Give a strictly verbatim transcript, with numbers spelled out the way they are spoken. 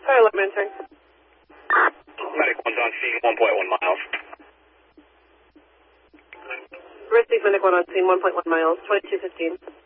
Fire alarm entering. Medic one's on scene, one point one miles. Receive Medic one on scene, one point one miles, twenty-two fifteen.